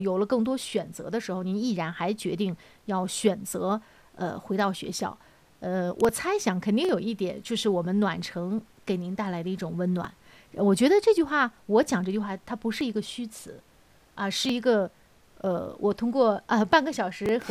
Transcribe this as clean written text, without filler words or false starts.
有了更多选择的时候，您毅然还决定要选择回到学校。我猜想肯定有一点就是我们暖城给您带来的一种温暖。我觉得这句话，我讲这句话，它不是一个虚词啊，是一个我通过半个小时和